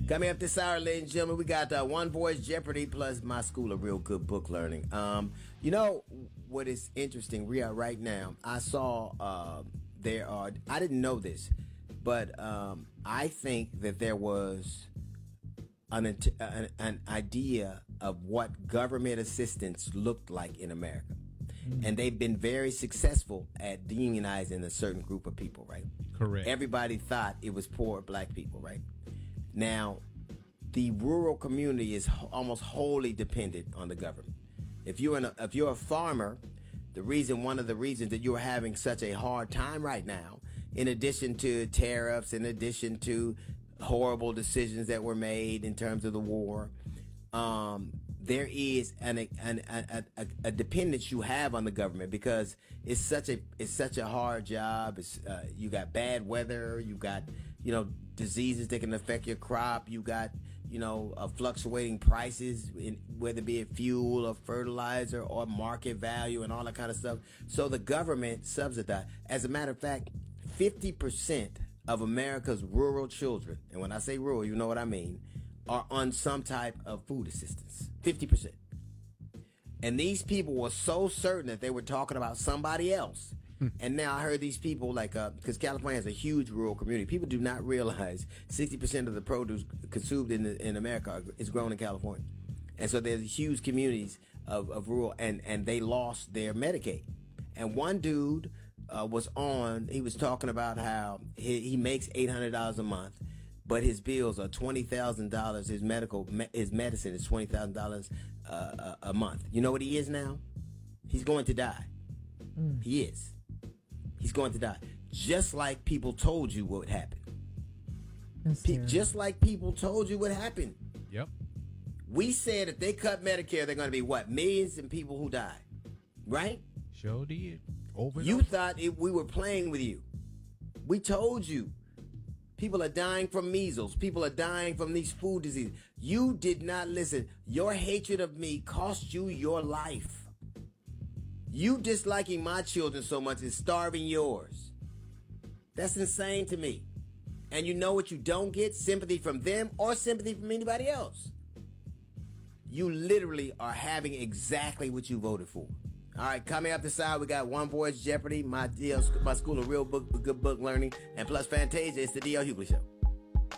Coming up this hour, ladies and gentlemen, we got One Voice Jeopardy plus my school of real good book learning. You know what is interesting? Right now, I saw I didn't know this, but I think that there was an idea of what government assistance looked like in America. And they've been very successful at demonizing a certain group of people, right? Correct. Everybody thought it was poor black people, right? Now, the rural community is almost wholly dependent on the government. If you're a farmer, one of the reasons that you're having such a hard time right now, in addition to tariffs, in addition to horrible decisions that were made in terms of the war, there is a dependence you have on the government because it's such a hard job. You got bad weather, you got diseases that can affect your crop, you got fluctuating prices, whether it be fuel or fertilizer or market value and all that kind of stuff. So the government subsidizes. As a matter of fact, 50% of America's rural children, and when I say rural, you know what I mean, are on some type of food assistance. 50%. And these people were so certain that they were talking about somebody else. And now I heard these people, because California has a huge rural community. People do not realize 60% of the produce consumed in America is grown in California. And so there's huge communities of rural, and they lost their Medicaid. And one dude he was talking about how he makes $800 a month, but his bills are $20,000. His medicine is $20,000 a month. You know what he is now? He's going to die. He is. He's going to die. Just like people told you what would happen. Just like people told you what happened. Yep. We said if they cut Medicare, they're going to be what? Millions of people who die. Right? Sure did. You thought we were playing with you. We told you. People are dying from measles. People are dying from these food diseases. You did not listen. Your hatred of me cost you your life. You disliking my children so much is starving yours. That's insane to me. And you know what you don't get? Sympathy from them or sympathy from anybody else. You literally are having exactly what you voted for. All right, coming up this hour, we got One Voice Jeopardy, my school of real good book learning, and plus Fantasia. It's the D.L. Hughley Show.